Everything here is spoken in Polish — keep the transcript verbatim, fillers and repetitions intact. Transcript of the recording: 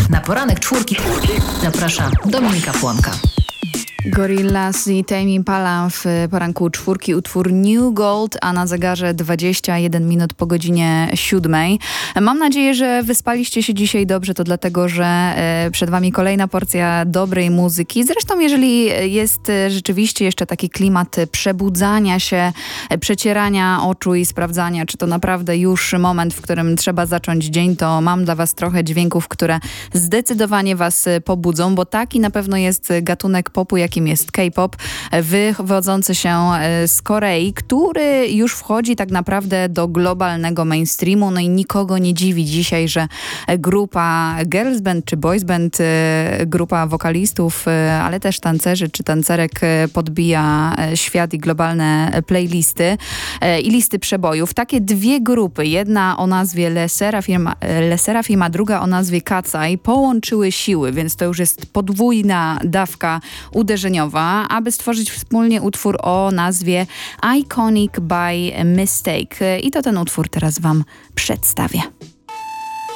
Na poranek czwórki zaprasza Dominika Płonka. Gorillaz i Tame Impala w poranku czwórki, utwór New Gold, a na zegarze dwadzieścia jeden minut po godzinie siódmej. Mam nadzieję, że wyspaliście się dzisiaj dobrze, to dlatego, że przed wami kolejna porcja dobrej muzyki. Zresztą jeżeli jest rzeczywiście jeszcze taki klimat przebudzania się, przecierania oczu i sprawdzania, czy to naprawdę już moment, w którym trzeba zacząć dzień, to mam dla was trochę dźwięków, które zdecydowanie was pobudzą, bo taki na pewno jest gatunek popu, jakim jest K-pop, wywodzący się z Korei, który już wchodzi tak naprawdę do globalnego mainstreamu. No i nikogo nie dziwi dzisiaj, że grupa girls band czy boys band, grupa wokalistów, ale też tancerzy czy tancerek podbija świat i globalne playlisty i listy przebojów. Takie dwie grupy, jedna o nazwie Le Sserafim, Le Sserafim, a druga o nazwie Katseye, połączyły siły, więc to już jest podwójna dawka uderzeniowa, aby stworzyć wspólnie utwór o nazwie Iconic by Mistake. I to ten utwór teraz wam przedstawię.